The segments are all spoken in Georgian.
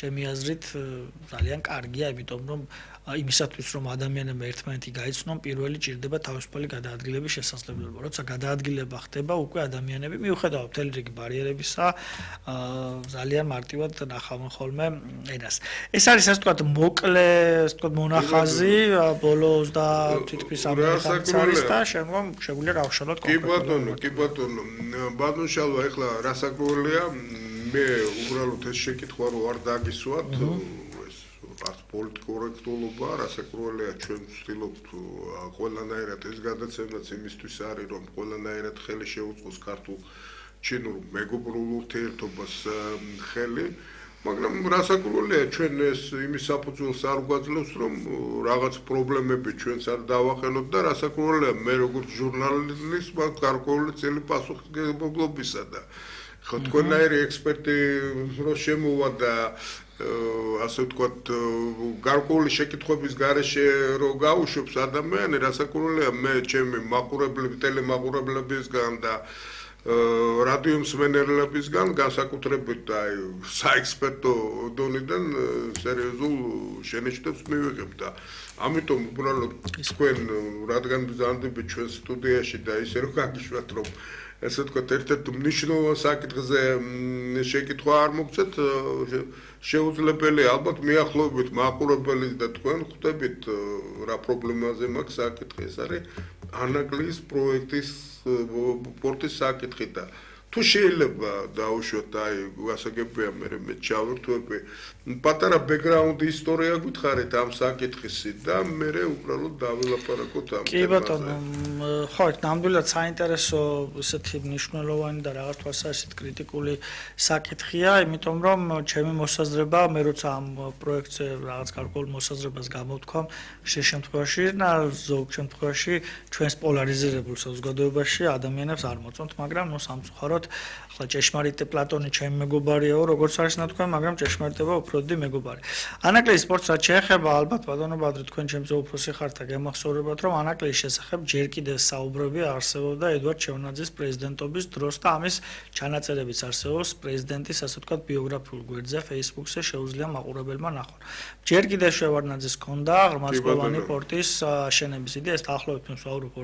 ჩემი აზრით ძალიან კარგია, იმიტომ რომ იმისათვის რომ ადამიანებმა ერთმანეთი გაიცნონ, პირველი ჭირდება თავისუფალი გადაადგილების შესაძლებლობა. როცა გადაადგილება ხდება, უკვე ადამიანები მიუხედავად მთელი რიგი ბარიერებისა, ძალიან მარტივად ნახავენ ხოლმე ენას. ეს არის ასე ვთქვათ, მოკლე, ასე ვთქვათ, მონახაზი ბოლო 20 თითქმის 3 წელს და შემდგომ შეგვიძლია გავშალოთ კონკრეტულად. კი ბატონო, ბატონ შალვა, ეხლა რასაკვირველია, მე უბრალოდ ეს შეკითხვა რო არ დაგისვათ, პოლიტკორექტულობა, რასაკვირველია ჩვენ ვცდილობთ ყველანაირად ეს გადაცემაც იმისთვის არის, რომ ყველანაირად ხელი შეუწყოს ქართულ ჩინურ მეგობრულ ურთიერთობას ხელი, მაგრამ რასაკვირველია ჩვენ ეს იმის საფუძველს არ გვაძლევს, რომ რაღაც პრობლემები ჩვენც არ დავახელოთ და რასაკვირველია მე როგორც ჟურნალისტ მაქვს გარკვეული წელი პასუხისმგებლობისა და ხო თქვენაირი ექსპერტი რო შემოვა და ასე ვთქვათ, გარკვეული შეკითხვების გარეშე რო გაუშვებს ადამიანი, რასაკვირველია მე ჩემი მაყურებლები, ტელემაყურებლებისგან და რადიო მსმენელებისგან განსაკუთრებით აი საექსპერტო დონიდან სერიოზულ შენიშნებს მივიღებ და ამიტომ უბრალოდ თქვენ რადგან ბრძანდებით ჩვენ სტუდიაში და ისე რომ გაგიშვათ რომ ესე ვთქვათ, ერთ-ერთ მნიშვნელოვან საკითხზე შეკითხვა არ მოგცეთ, შეუძლებელია ალბათ მიახლოებით მაყურებელი და თქვენ ხვდებით რა პრობლემაზე მაქვს საკითხი, ეს არის ანაკლიის პროექტის პორტის საკითხი და თუ შეიძლება დაუშვათ აი გასაგებია მე ჩავერთვები პატარა ბექგრაუნდი ისტორია გითხარით ამ საკითხისი და მე უბრალოდ დავილაპარაკოთ ამ თემაზე. კი ბატონო, ხო, ნამდვილად საინტერესო ესეთი მნიშვნელოვანი და რაღაც თვალსაზრისით კრიტიკული საკითხია, იმიტომ რომ ჩემი მოსაზრება, მე როცა ამ პროექტზე რაღაც გარკვეულ მოსაზრებას გამოვთქვამ, შემთხვევაში და ზოგ შემთხვევაში ჩვენს პოლარიზირებულ საზოგადოებაში ადამიანებს არ მოწონთ, მაგრამ სამწუხაროდ ახლა ჭეშმარიტი პლატონი ჩემი მეგობარიაო, როგორც არის ნათქვამი, მაგრამ ჭეშმარიტება უფრო დიდი მეგობარი. ანაკლიის სპორტს რაც შეეხება, ალბათ ბატონო ბადრი, თქვენ ჩემზე უფროსი ხართ და გემახსოვრებათ, რომ ანაკლიის შესახებ ჯერ კიდევ საუბრები არსებობდა ედვარდ შევარდნაძის პრეზიდენტობის დროს და ამის ჩანაწერებიც არსებობს პრეზიდენტის, ასე ვთქვათ, ბიოგრაფიულ გვერდზე Facebook-ზე შეუძლია მაყურებელმა ნახონ. ჯერ კიდევ შევარდნაძის ჰქონდა ღრმაწვდოვანი პორტის აშენების იდეა, ეს დაახლოებით ვსაუბრობ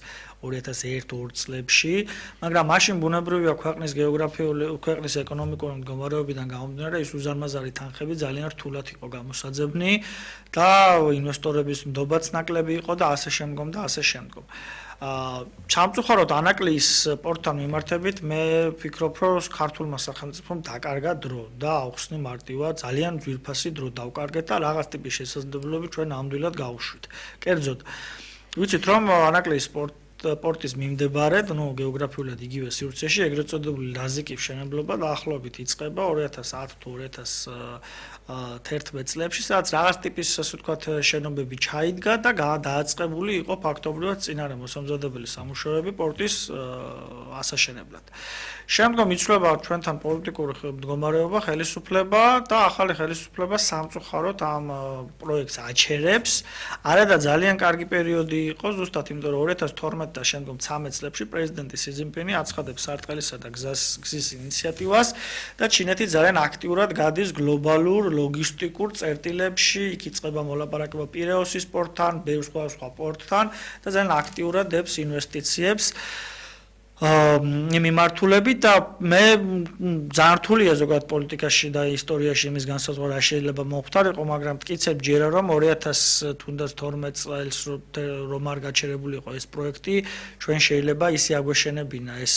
2001-2 წლებში, მაგრამ მაშინ ბუნებრივია ქვეყნის გეოგრაფიული, ქვეყნის ეკონომიკური მდგომარეობიდან გამომდინარე, ის უზარმაზარი თანხები ძალიან რთულად იყო გამოსაძებნი და ინვესტორების ნდობაც ნაკლები იყო და ასე შემდგომ და ასე შემდგომ. სამწუხაროდ ანაკლიის პორტთან მიმართებით მე ვფიქრობ, რომ ქართულმა სახელმწიფომ დაკარგა დრო და აუხსნი მარტივად ძალიან ძვირფასი დრო დავკარგეთ და რაღაც ტიპის შესაძლებლობები ჩვენ ნამდვილად გავუშვით. კერძოდ, ვიცით რომ ანაკლიის პორტის მიმდებარედ, გეოგრაფიულად იგივე სივრცეში, ეგრეთ წოდებული ლაზიკის მშენებლობა დაახლოებით იწყება 2010 თუ 2011 წლებში, სადაც რაღაც ტიპის, ასე ვთქვათ, შენობები ჩაიდგა და დააწყებული იყო ფაქტობრივად წინარე მოსამზადებელი სამუშაოები პორტის ასაშენებლად. შემდგომ იცვლება ჩვენთან პოლიტიკური მდგომარეობა, ხელისუფლება და ახალი ხელისუფლება სამწუხაროდ ამ პროექტს აჩერებს. არა და ძალიან კარგი პერიოდი იყო, ზუსტად იმიტომ რომ 2012 და შემდგომ 13 წლებში პრეზიდენტი სი ძინპინი აცხადებს სარტყელისა და გზის ინიციატივას და ჩინეთი ძალიან აქტიურად გადის გლობალურ ლოგისტიკურ წერტილებში, იქ იწყება მოლაპარაკება პირეოსის პორტთან, ბევრ სხვა პორტთან და ძალიან აქტიურად დებს ინვესტიციებს მიმართულებით და მე ძალიან რთულია ზოგადად პოლიტიკაში და ისტორიაში იმის განსაზღვრა რა შეიძლება მოხდარიყო, მაგრამ მტკიცებ ჯერა რომ 2012 წელს რომ არ გაჩერებული იყო ეს პროექტი, ჩვენ შეიძლება ისე აგვეშენებინა ეს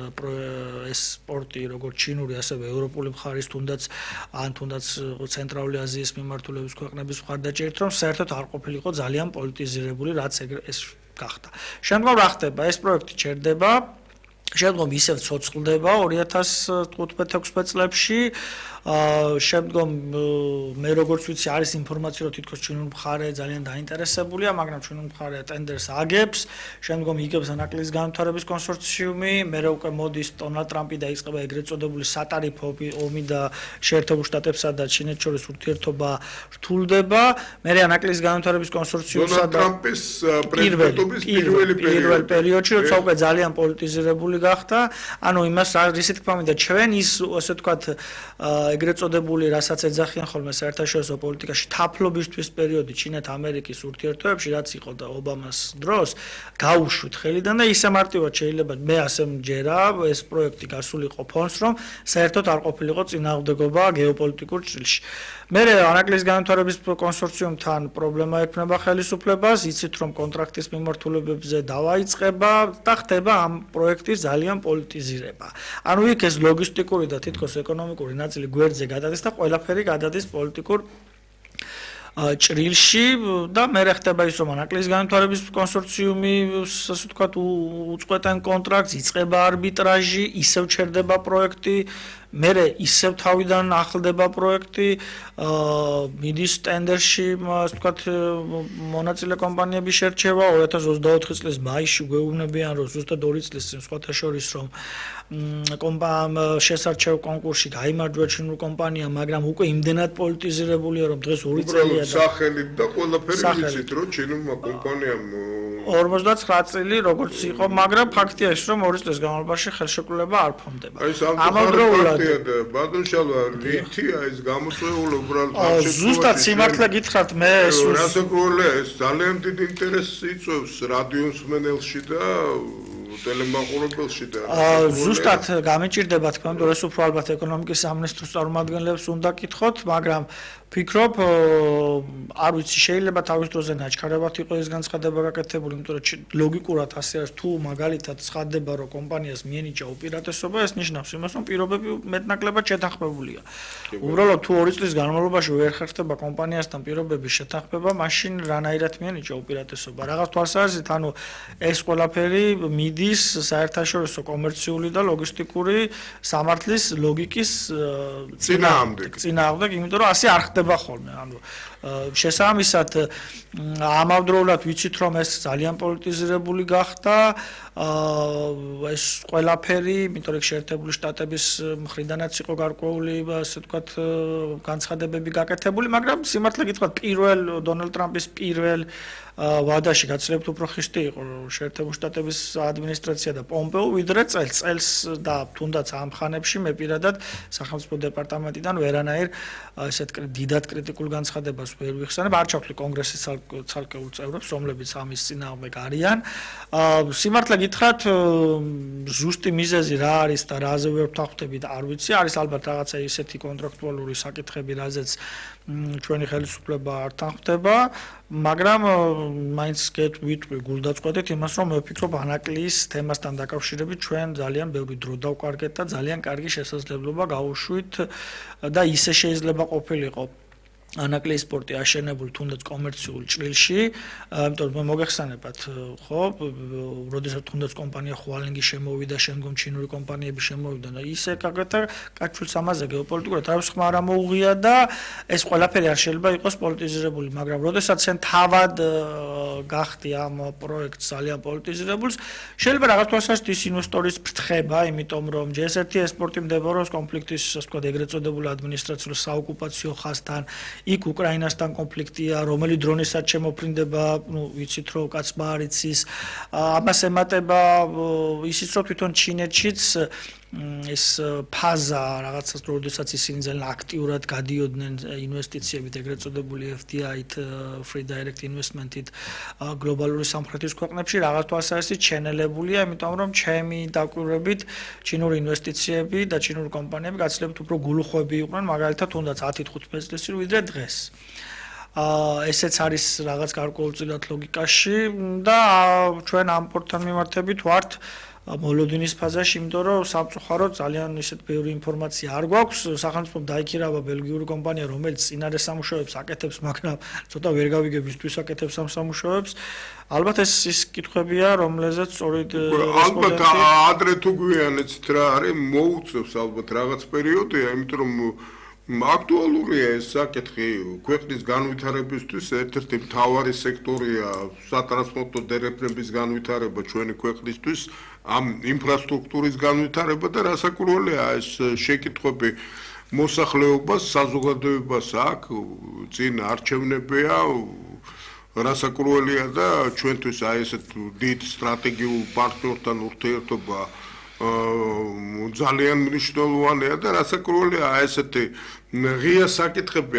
პორტი როგორც ჩინური, ასევე ევროპული მხარის თუნდაც ცენტრალური აზიის მიმართულების ქვეყნების მხარდაჭერით, რომ საერთოდ არ ყოფილიყო ძალიან პოლიტიზირებული, რაც ეს გახდა. შემდგომ რა ხდება? ეს პროექტი ჩერდება. შემდგომ ისევ ცოცხლდება 2015-16 წლებში. შემდგომ მე როგორც ვიცი არის ინფორმაცია რომ თითქოს ჩინური მხარე ძალიან დაინტერესებულია, მაგრამ ჩინური მხარე ტენდერს აგებს, შემდგომ იგებს ანაკლიის განვითარების კონსორციუმი, მერე უკვე მოდის დონალდ ტრამპი და იწყება ეგრეთ წოდებული სატარიფო ომი და შეერთებულ შტატებსა და ჩინეთს შორის ურთიერთობა რთულდება, მერე ანაკლიის განვითარების კონსორციუმსა და დონალდ ტრამპის პრეზიდენტობის პირველი პერიოდი, როცა უკვე ძალიან პოლიტიზირებული გახდა. ანუ იმას რისი თქმა მინდა ჩვენ ის ასე ვთქვათ ეგრეთ წოდებული რასაც ეძახიან ხოლმე საერთაშორისო პოლიტიკაში თაფლობისთვის პერიოდი ჩინეთ-ამერიკის ურთიერთობებში რაც იყო და ობამას დროს გაუშვით ხელიდან და ისე მარტივად შეიძლება მე ასე მჯერა ეს პროექტი გასულიყო ფონს რომ საერთოდ არ ყოფილიყო წინააღმდეგობა გეოპოლიტიკურ ჭრილში. მე ანაკლიის განვითარების კონსორციუმთან პრობლემა ექნება ხელისუფლებას, იცით რომ კონტრაქტის მიმართულებებზე დავაიწყება და ხდება ამ პროექტის ძალიან პოლიტიზირება. ანუ იქ ეს ლოგისტიკური და თითქოს ეკონომიკური ნაწილი გვერდზე გადადის და ყველაფერი გადადის პოლიტიკურ ჭრილში და მე ხდება ის რომ ანაკლიის განვითარების კონსორციუმი ასე ვთქვათ უწყვეტენ კონტრაქტს, იწყება არბიტრაჟი, ისევ ჩერდება პროექტი, მე ისევ თავიდან ახლდება პროექტი, მიდის ტენდერში, ასე ვთქვათ, მონაწილე კომპანიების შერჩევა 2024 წლის მაისში გვეუბნებიან რომ ზუსტად 2 წლის წინ სხვათა შორის რომ შესარჩევ კონკურსში გაიმარჯვა ჩინურ კომპანიამ, მაგრამ უკვე იმდენად პოლიტიზირებულია რომ დღეს 2 წელია და სახელით და ყველაფერი ვიცით რომ ჩინურმა კომპანიამ 59 წელი როგორც იყო, მაგრამ ფაქტია ის რომ 2 წლის განმავლობაში ხელშეკრულება არ ფორმდება. ამავდროულად ბადონშალვა რითია ეს გამოწვეული უბრალოდ ზუსტად სიმართლე გითხრათ მე ეს რასაკურველია ეს ძალიან დიდი ინტერესს იწვევს რადიოს მენელში და ტელემაყურებელში და ზუსტად გამიჭირდება თქმა უნდა ეს უფრო ალბათ ეკონომიკის სამინისტროს წარმომადგენლებს უნდა კითხოთ, მაგრამ ვფიქრობ არ ვიცი შეიძლება თავის დროზე ნაჩქარებად იყო ეს განცხადება გაკეთებული, იმიტომ რომ ლოგიკურად ასე არის თუ მაგალითად ცხადდება რომ კომპანიას მიენიჭა უპირატესობა, ეს ნიშნავს იმას რომ პირობები მეტნაკლებად შეთანხმებულია. უბრალოდ თუ 2 წლის განმავლობაში ვერ ხერხდება კომპანიასთან პირობების შეთანხმება, მაშინ რანაირად მიენიჭა უპირატესობა. რაღაც თვალსაზრისით, ანუ ეს ყველაფერი მიდის საერთაშორისო კომერციული და ლოგისტიკური სამართლის ლოგიკის წინააღმდეგ, იმიტომ რომ ასე არ ხდება ხოლმე. ანუ შესაბამისად ამავდროულად ვიცით რომ ეს ძალიან პოლიტიზირებული გახდა ეს ყველაფერი, იმიტომ რომ შეერთებული შტატების მხრიდანაც იყო გარკვეული ასე ვთქვათ განცხადებები გაკეთებული, მაგრამ სიმართლე გითხრათ პირველ დონალდ ტრამპის პირველ ვადაში გაცილებით უფრო ხიშტი იყო შეერთებული შტატების ადმინისტრაცია და პომპეო ვიდრე წელს და თუნდაც ამ ხანებში მე პირადად სახელმწიფო დეპარტამენტიდან ვერანაირ ესეთ დიდად კრიტიკულ განცხადებას ვერ ვიხსენებ, არ ჩავთვლი კონგრესის ცალკეულ წევრებს, რომლებიც ამის წინააღმდეგ არიან. სიმართლე გითხრათ, ზუსტი მიზეზი რა არის და რაზე ვერ ვთანხმდებით, არ ვიცი, არის ალბათ რაღაცა ისეთი კონტრაქტუალური საკითხები, რაზეც ჩვენი ხელისუფლება არ თანხმდება, მაგრამ მაინც ვიტყვი გულდაწყვეტით იმას, რომ მე ვფიქრობ ანაკლიის თემასთან დაკავშირებით ჩვენ ძალიან ბევრი დრო დავკარგეთ და ძალიან კარგი შესაძლებლობა გავუშვით და ისე შეიძლება ყოფილიყო ანაკლიის სპორტი აშენებული თუნდაც კომერციულ ჭრილში, იმიტომ რომ მოგეხსენებათ, ხო, როდესაც თუნდაც კომპანია Hualing შემოვიდა, შემდგომ ჩინური კომპანიები შემოვიდა და ისე გაკეთა კაჩულს ამაზე გეოპოლიტიკურად არის ხმა არ მოუღია და ეს ყველაფერი არ შეიძლება იყოს პოლიტიზირებული, მაგრამ როდესაც შენ თავად გახდი ამ პროექტს ძალიან პოლიტიზირებულს, შეიძლება რაღაც თვალსაზრისით ის ინვესტორის ფრთხება, იმიტომ რომ ჯერ-ერთი ეს სპორტი მდებარეობს კონფლიქტის, ასე ვთქვათ, ეგრეთ წოდებული ადმინისტრაციულ საოკუპაციო ხაზთან. იქ უკრაინასთან კონფლიქტია, რომელი დრონისაც შემოფრინდება, ვიცით რომ კაცმა არ იცის. ამას ემატება ისიც რომ თვითონ ჩინეთშიც ეს ფაზა რაღაცას როდესაც ისინი ძალიან აქტიურად გადიოდნენ ინვესტიციებით, ეგრეთ წოდებული FDI-ით, Free Direct Investment-ით გლობალური სამხრეთის ქვეყნებში რაღაც თვალსაზრისით შენელებულია, იმიტომ რომ ჩემი დაკვირვებით ჩინური ინვესტიციები და ჩინური კომპანიები გაცილებით უფრო გულუხვები იყვნენ, მაგალითად თუნდაც 10-15 წლის წინ ვიდრე დღეს. ესეც არის რაღაც გარკვეულწილად ლოგიკაში და ჩვენ ამ პორტთან მიმართებით ვართ მოლოდინის ფაზაში, იმიტომ რომ სამწუხაროდ ძალიან ისეთ ბევრი ინფორმაცია არ გვაქვს. სახელმწიფომ დაიქირავა ბელგიური კომპანია, რომელიც წინარე სამუშაოებს აკეთებს, მაგრამ ცოტა ვერ გავიგებ ისთვის აკეთებს ამ სამუშაოებს. ალბათ ეს ის კითხვებია, რომლეზეც სწორედ ალბათ ადრე თუ გვიანეცით რა არის, მოუწევს ალბათ რაღაც პერიოდია, იმიტომ რომ აქტუალურია ეს საკითხი ქვეყნის განვითარებისთვის ერთ-ერთი მთავარი სექტორია სატრანსპორტო დერეფნების განვითარება ჩვენი ქვეყნისთვის ამ ინფრასტრუქტურის განვითარება და რასაკურველია ეს შეკითხვები მოსახლეობას საზოგადოებას აქვს წინ არჩევნებია რასაკურველია და ჩვენთვის აი ესეთ დიდ სტრატეგიულ პარტნიორთან ურთიერთობა ძალიან მნიშვნელოვანია და რასაკვირველია, ესეთი ღია საკითხები